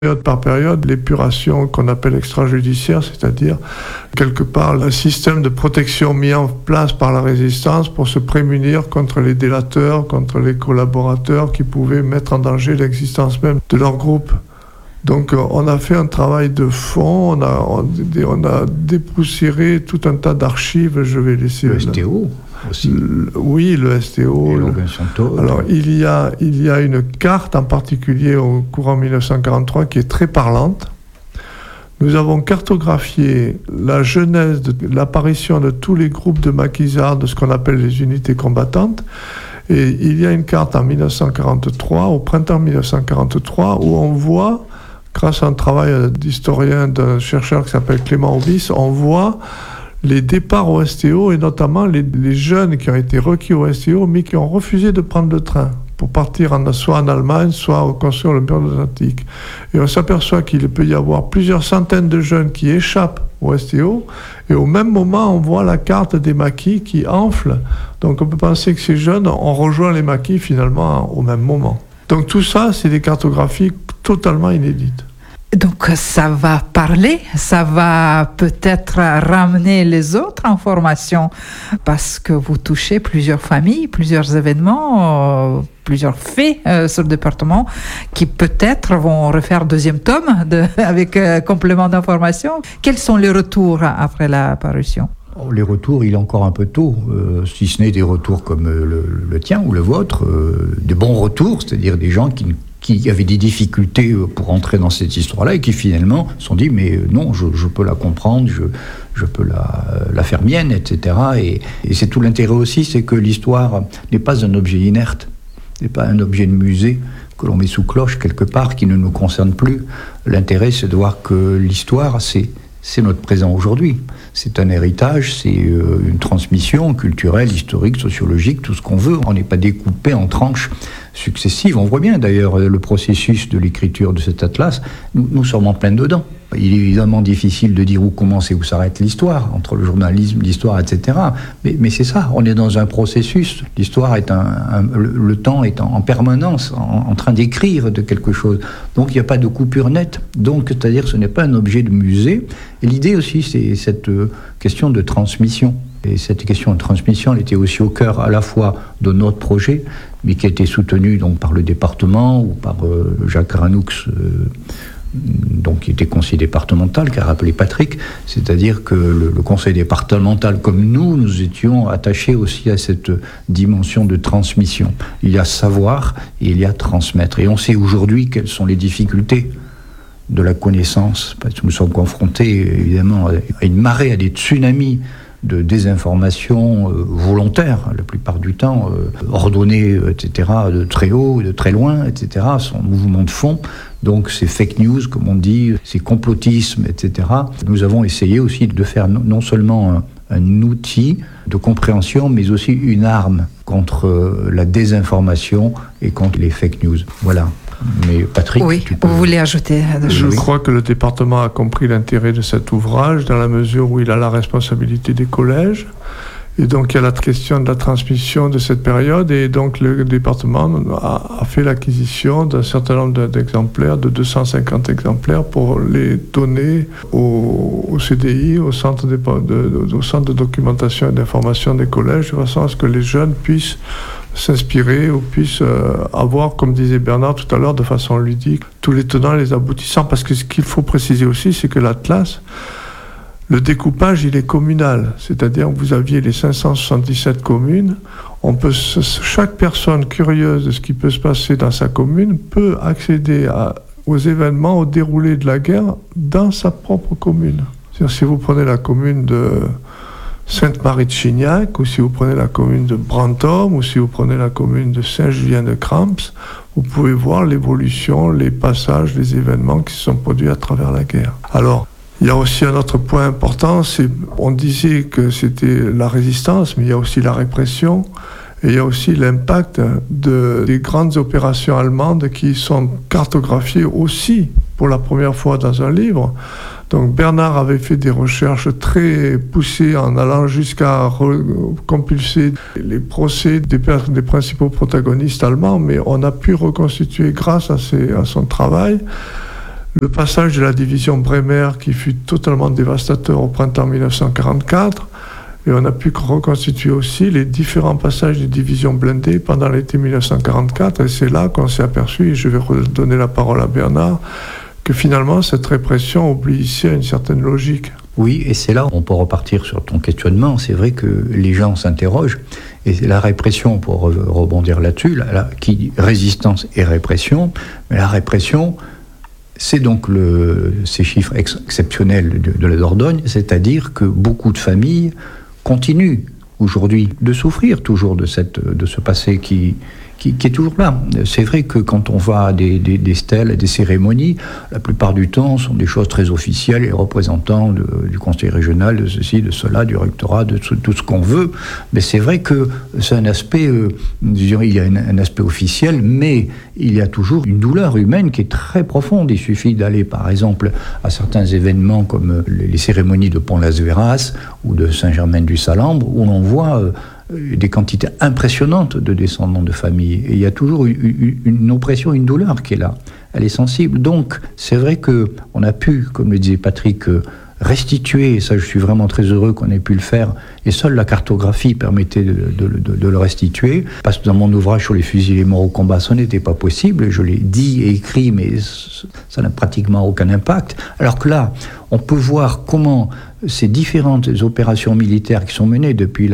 période par période, l'épuration qu'on appelle extrajudiciaire, c'est-à-dire quelque part le système de protection mis en place par la résistance pour se prémunir contre les délateurs, contre les collaborateurs qui pouvaient mettre en danger l'existence même de leur groupe. Donc on a fait un travail de fond, on a dépoussiéré tout un tas d'archives, je vais laisser... Le STO aussi. Oui, le STO. Et l'organisation Todd. Alors il y a une carte en particulier au courant 1943 qui est très parlante. Nous avons cartographié la genèse de l'apparition de tous les groupes de maquisards, de ce qu'on appelle les unités combattantes. Et il y a une carte en 1943, au printemps 1943, où on voit, grâce à un travail d'historien, d'un chercheur qui s'appelle Clément Aubis, on voit les départs au STO et notamment les jeunes qui ont été requis au STO mais qui ont refusé de prendre le train pour partir soit en Allemagne, soit construire le mur de l'Atlantique. Et on s'aperçoit qu'il peut y avoir plusieurs centaines de jeunes qui échappent au STO et au même moment on voit la carte des maquis qui enfle. Donc on peut penser que ces jeunes ont rejoint les maquis finalement au même moment. Donc tout ça, c'est des cartographies totalement inédites. Donc ça va parler, ça va peut-être ramener les autres en formation parce que vous touchez plusieurs familles, plusieurs événements, plusieurs faits sur le département qui peut-être vont refaire deuxième tome avec complément d'information. Quels sont les retours après la parution ? Les retours, il est encore un peu tôt, si ce n'est des retours comme le tien ou le vôtre, des bons retours, c'est-à-dire des gens qui avaient des difficultés pour entrer dans cette histoire-là et qui finalement se sont dit mais non, je peux la comprendre, je peux la faire mienne, etc. Et c'est tout l'intérêt aussi, c'est que l'histoire n'est pas un objet inerte, n'est pas un objet de musée que l'on met sous cloche quelque part, qui ne nous concerne plus. L'intérêt, c'est de voir que l'histoire, c'est notre présent aujourd'hui. C'est un héritage, c'est une transmission culturelle, historique, sociologique, tout ce qu'on veut. On n'est pas découpé en tranches successives. On voit bien d'ailleurs le processus de l'écriture de cet atlas. Nous sommes en plein dedans. Il est évidemment difficile de dire où commence et où s'arrête l'histoire, entre le journalisme, l'histoire, etc. Mais c'est ça, on est dans un processus. L'histoire est le temps est en permanence, en train d'écrire de quelque chose. Donc il n'y a pas de coupure nette. Donc, c'est-à-dire ce n'est pas un objet de musée. Et l'idée aussi, c'est cette question de transmission. Et cette question de transmission, elle était aussi au cœur à la fois de notre projet, mais qui a été soutenu donc par le département ou par Jacques Ranoux, donc qui était conseiller départemental, qu'a rappelé Patrick, c'est-à-dire que le conseil départemental, comme nous étions attachés aussi à cette dimension de transmission. Il y a savoir et il y a transmettre. Et on sait aujourd'hui quelles sont les difficultés de la connaissance, parce que nous sommes confrontés évidemment à une marée, à des tsunamis de désinformation volontaire, la plupart du temps ordonnée, etc., de très haut, de très loin, etc., son mouvement de fond. Donc ces fake news, comme on dit, ces complotismes, etc. Nous avons essayé aussi de faire non seulement un outil de compréhension, mais aussi une arme contre la désinformation et contre les fake news. Voilà. Mais Patrick, oui, vous voulez ajouter des choses ? Je crois que le département a compris l'intérêt de cet ouvrage dans la mesure où il a la responsabilité des collèges. Et donc il y a la question de la transmission de cette période et donc le département a fait l'acquisition d'un certain nombre d'exemplaires, de 250 exemplaires pour les donner au CDI, au centre de documentation et d'information des collèges, de façon à ce que les jeunes puissent s'inspirer ou puissent avoir, comme disait Bernard tout à l'heure, de façon ludique, tous les tenants et les aboutissants. Parce que ce qu'il faut préciser aussi, c'est que l'Atlas, le découpage, il est communal. C'est-à-dire que vous aviez les 577 communes. Chaque personne curieuse de ce qui peut se passer dans sa commune peut accéder aux événements, au déroulé de la guerre dans sa propre commune. C'est-à-dire si vous prenez la commune de Sainte-Marie-de-Chignac, ou si vous prenez la commune de Brantôme, ou si vous prenez la commune de Saint-Julien-de-Cramps, vous pouvez voir l'évolution, les passages, les événements qui se sont produits à travers la guerre. Alors, il y a aussi un autre point important, on disait que c'était la résistance, mais il y a aussi la répression, et il y a aussi l'impact des grandes opérations allemandes qui sont cartographiées aussi pour la première fois dans un livre. Donc Bernard avait fait des recherches très poussées en allant jusqu'à compulser les procès des principaux protagonistes allemands, mais on a pu reconstituer grâce à son travail le passage de la division Bremer qui fut totalement dévastateur au printemps 1944. Et on a pu reconstituer aussi les différents passages des divisions blindées pendant l'été 1944. Et c'est là qu'on s'est aperçu, et je vais redonner la parole à Bernard, que finalement cette répression obéissait à une certaine logique. Oui, et c'est là où on peut repartir sur ton questionnement. C'est vrai que les gens s'interrogent. Et la répression, pour rebondir là-dessus, qui résistance et répression, mais la répression, c'est donc ces chiffres exceptionnels de la Dordogne, c'est-à-dire que beaucoup de familles continuent aujourd'hui de souffrir toujours de ce passé qui est toujours là. C'est vrai que quand on va à des stèles, à des cérémonies, la plupart du temps sont des choses très officielles, les représentants du conseil régional, de ceci, de cela, du rectorat, de tout ce qu'on veut. Mais c'est vrai que c'est un aspect, disons, il y a un aspect officiel, mais il y a toujours une douleur humaine qui est très profonde. Il suffit d'aller, par exemple, à certains événements comme les cérémonies de Pont-Las-Veras ou de Saint-Germain-du-Salambre, où l'on voit des quantités impressionnantes de descendants de famille. Et il y a toujours une oppression, une douleur qui est là. Elle est sensible. Donc, c'est vrai qu'on a pu, comme le disait Patrick, restituer, et ça je suis vraiment très heureux qu'on ait pu le faire, et seule la cartographie permettait de le restituer, parce que dans mon ouvrage sur les fusillés morts au combat, ça n'était pas possible, je l'ai dit et écrit, mais ça n'a pratiquement aucun impact, alors que là, on peut voir comment ces différentes opérations militaires qui sont menées depuis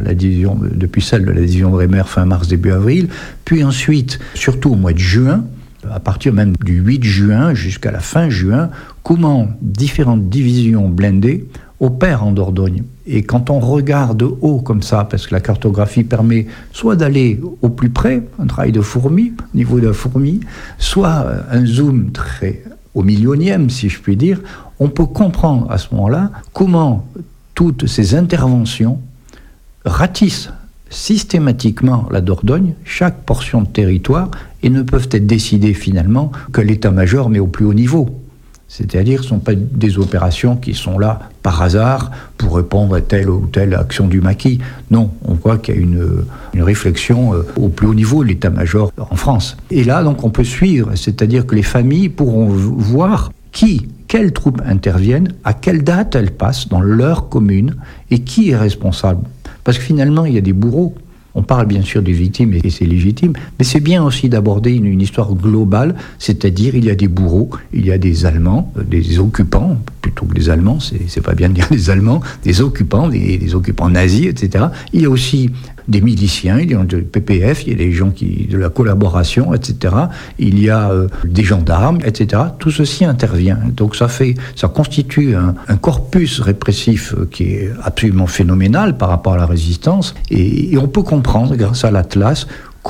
depuis celle de la division Bremer fin mars, début avril, puis ensuite, surtout au mois de juin, à partir même du 8 juin jusqu'à la fin juin, comment différentes divisions blindées opèrent en Dordogne. Et quand on regarde de haut comme ça, parce que la cartographie permet soit d'aller au plus près, un travail de fourmi, au niveau de la fourmi, soit un zoom très au millionième, si je puis dire, on peut comprendre à ce moment-là comment toutes ces interventions ratissent systématiquement la Dordogne, chaque portion de territoire, et ne peuvent être décidées finalement que l'état-major, mais au plus haut niveau. C'est-à-dire que ce ne sont pas des opérations qui sont là par hasard pour répondre à telle ou telle action du maquis. Non, on voit qu'il y a une réflexion au plus haut niveau de l'état-major en France. Et là, donc, on peut suivre, c'est-à-dire que les familles pourront voir quelles troupes interviennent, à quelle date elles passent dans leur commune, et qui est responsable. Parce que finalement, il y a des bourreaux. On parle bien sûr des victimes, et c'est légitime, mais c'est bien aussi d'aborder une histoire globale, c'est-à-dire il y a des bourreaux, il y a des Allemands, des occupants, plutôt que des Allemands, c'est pas bien de dire des Allemands, des occupants, des occupants nazis, etc. Il y a aussi des miliciens, il y a du PPF, il y a des gens de la collaboration, etc. Il y a des gendarmes, etc. Tout ceci intervient. Donc ça constitue un corpus répressif qui est absolument phénoménal par rapport à la résistance. Et on peut comprendre, grâce à l'Atlas,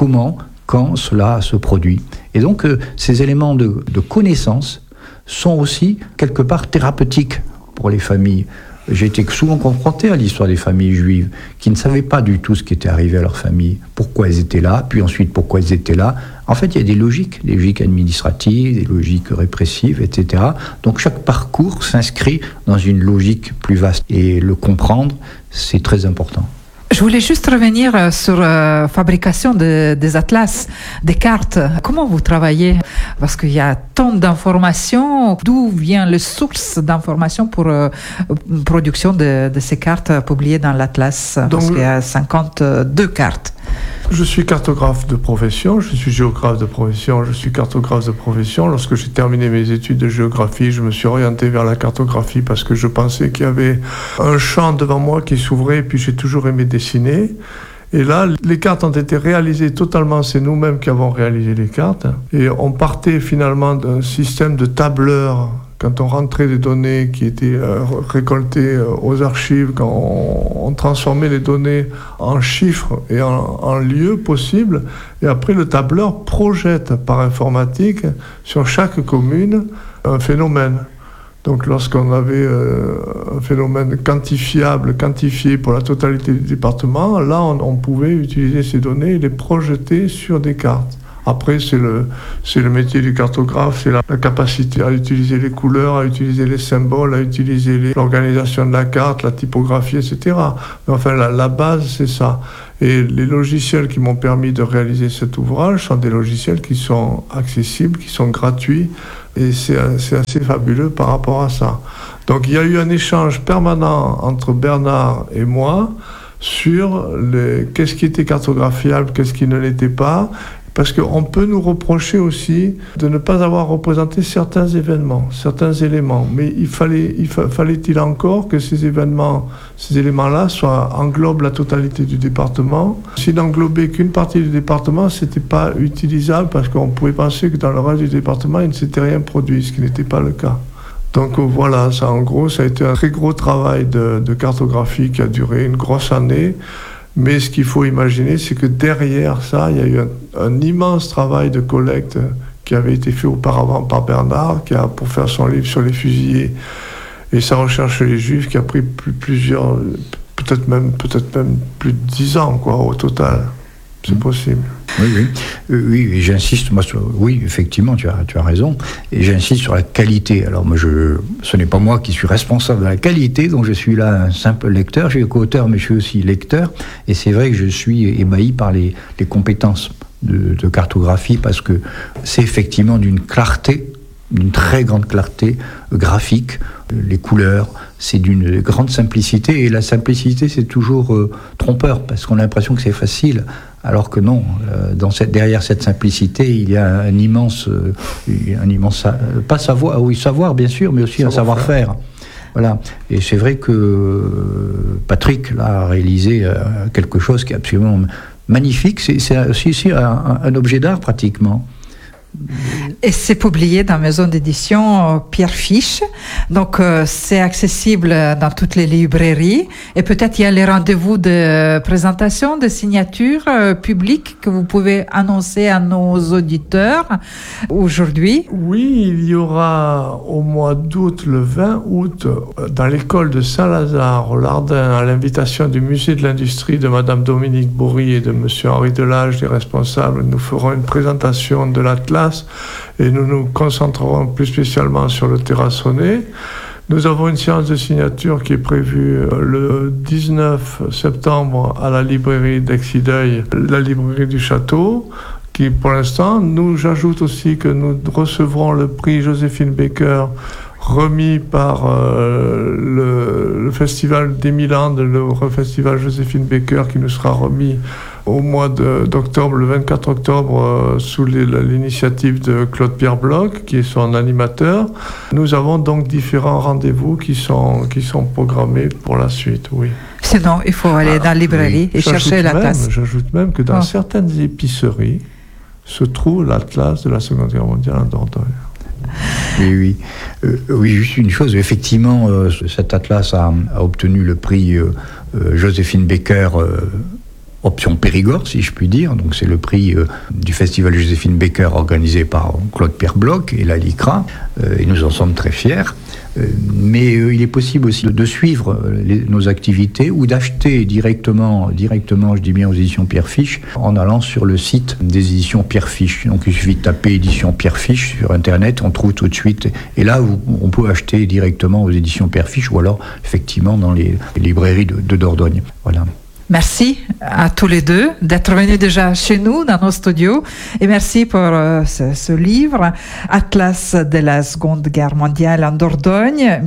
quand cela se produit. Et donc ces éléments de connaissance sont aussi quelque part thérapeutiques pour les familles. J'ai été souvent confronté à l'histoire des familles juives qui ne savaient pas du tout ce qui était arrivé à leur famille, pourquoi elles étaient là, puis ensuite pourquoi elles étaient là. En fait, il y a des logiques administratives, des logiques répressives, etc. Donc chaque parcours s'inscrit dans une logique plus vaste. Et le comprendre, c'est très important. Je voulais juste revenir sur la fabrication des atlas, des cartes. Comment vous travaillez? Parce qu'il y a tant d'informations. D'où vient la source d'informations pour production de ces cartes publiées dans l'atlas? Parce qu'il y a 52 cartes. Je suis cartographe de profession, je suis géographe de profession, je suis cartographe de profession. Lorsque j'ai terminé mes études de géographie, je me suis orienté vers la cartographie parce que je pensais qu'il y avait un champ devant moi qui s'ouvrait, et puis j'ai toujours aimé dessiner. Et là, les cartes ont été réalisées totalement, c'est nous-mêmes qui avons réalisé les cartes. Et on partait finalement d'un système de tableurs. Quand on rentrait des données qui étaient récoltées aux archives, quand on transformait les données en chiffres et en lieux possibles, et après le tableur projette par informatique sur chaque commune un phénomène. Donc lorsqu'on avait un phénomène quantifié pour la totalité du département, là on pouvait utiliser ces données et les projeter sur des cartes. Après, c'est le métier du cartographe, c'est la capacité à utiliser les couleurs, à utiliser les symboles, à utiliser l'organisation de la carte, la typographie, etc. Mais enfin, la base, c'est ça. Et les logiciels qui m'ont permis de réaliser cet ouvrage sont des logiciels qui sont accessibles, qui sont gratuits Et c'est assez fabuleux par rapport à ça. Donc il y a eu un échange permanent entre Bernard et moi sur qu'est-ce qui était cartographiable, qu'est-ce qui ne l'était pas, parce qu'on peut nous reprocher aussi de ne pas avoir représenté certains événements, certains éléments. Mais fallait-il encore que ces éléments-là englobent la totalité du département. S'ils n'englobaient qu'une partie du département, c'était pas utilisable parce qu'on pouvait penser que dans le reste du département, il ne s'était rien produit, ce qui n'était pas le cas. Donc voilà, ça a été un très gros travail de cartographie qui a duré une grosse année. Mais ce qu'il faut imaginer, c'est que derrière ça, il y a eu un immense travail de collecte qui avait été fait auparavant par Bernard, pour faire son livre sur les fusillés et sa recherche chez les Juifs, qui a pris plusieurs, peut-être même plus de 10 ans, quoi, au total. C'est possible. Oui, et j'insiste, oui, effectivement, tu as raison, et j'insiste sur la qualité. Alors moi, ce n'est pas moi qui suis responsable de la qualité, donc je suis là un simple lecteur, je suis co-auteur, mais je suis aussi lecteur, et c'est vrai que je suis ébahi par les compétences de cartographie, parce que c'est effectivement d'une très grande clarté graphique, les couleurs, c'est d'une grande simplicité, et la simplicité c'est toujours trompeur, parce qu'on a l'impression que c'est facile, alors que non, derrière cette simplicité, il y a un immense pas savoir, oui, savoir bien sûr, mais aussi un savoir-faire. Voilà. Et c'est vrai que Patrick là, a réalisé quelque chose qui est absolument magnifique, c'est aussi un objet d'art pratiquement. Et c'est publié dans la maison d'édition Pierre Fiche. Donc, c'est accessible dans toutes les librairies. Et peut-être il y a les rendez-vous de présentation, de signature publique que vous pouvez annoncer à nos auditeurs aujourd'hui. Oui, il y aura au mois d'août, le 20 août, dans l'école de Saint-Lazare, au Lardin, à l'invitation du musée de l'industrie de Madame Dominique Bourry et de Monsieur Henri Delage, les responsables, nous ferons une présentation de l'Atlas et nous nous concentrerons plus spécialement sur le terrassonné. Nous avons une séance de signature qui est prévue le 19 septembre à la librairie d'Exideuil, la librairie du Château, qui pour l'instant, j'ajoute aussi que nous recevrons le prix Joséphine Baker remis par le Festival des Milandes, le Festival Joséphine Baker qui nous sera remis au mois d'octobre, le 24 octobre, sous l'initiative de Claude-Pierre Bloch, qui est son animateur. Nous avons donc différents rendez-vous qui sont programmés pour la suite, oui. Sinon, il faut aller dans la librairie et chercher l'Atlas. J'ajoute même que dans certaines épiceries se trouve l'Atlas de la Seconde Guerre mondiale en Dordogne. Oui, juste une chose, effectivement, cet atlas a obtenu le prix Joséphine Baker option Périgord, si je puis dire. Donc c'est le prix du festival Joséphine Baker organisé par Claude-Pierre Bloch et la LICRA, et nous en sommes très fiers. Mais il est possible aussi de suivre nos activités ou d'acheter directement, je dis bien aux éditions Pierre Fiche, en allant sur le site des éditions Pierre Fiche. Donc il suffit de taper éditions Pierre Fiche sur Internet, on trouve tout de suite. Et là, on peut acheter directement aux éditions Pierre Fiche ou alors effectivement dans les librairies de Dordogne. Voilà. Merci à tous les deux d'être venus déjà chez nous, dans nos studios. Et merci pour ce livre, Atlas de la Seconde Guerre mondiale en Dordogne,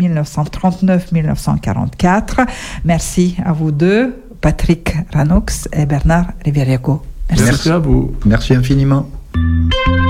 1939-1944. Merci à vous deux, Patrick Ranoux et Bernard Riveriaco. Merci à vous. Merci infiniment.